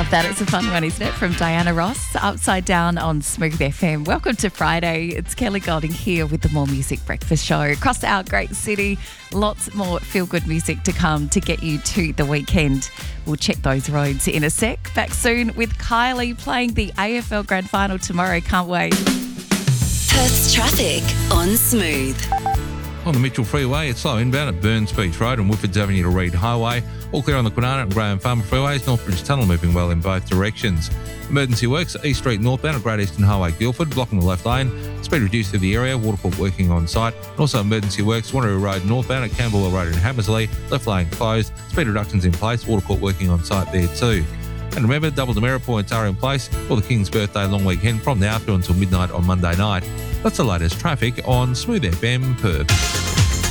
Love that. It's a fun one, isn't it? From Diana Ross, Upside Down on Smooth FM. Welcome to Friday. It's Kelly Golding here with the More Music Breakfast Show. Across our great city, lots more feel-good music to come to get you to the weekend. We'll check those roads in a sec. Back soon with Kylie playing the AFL Grand Final tomorrow. Can't wait. Perth's traffic on Smooth. On the Mitchell Freeway, it's slow inbound at Burns Beach Road and Woodfords Avenue to Reid Highway. All clear on the Kwinana and Graham Farmer Freeways. Northbridge Tunnel moving well in both directions. Emergency works at East Street northbound at Great Eastern Highway Guildford, blocking the left lane. Speed reduced through the area, Waterport working on site. And also emergency works, Wanneroo Road northbound at Campbell Road in Hammersley, left lane closed. Speed reductions in place, Waterport working on site there too. And remember, double demerit points are in place for the King's Birthday long weekend from now through until midnight on Monday night. That's the latest traffic on Smooth FM Perth.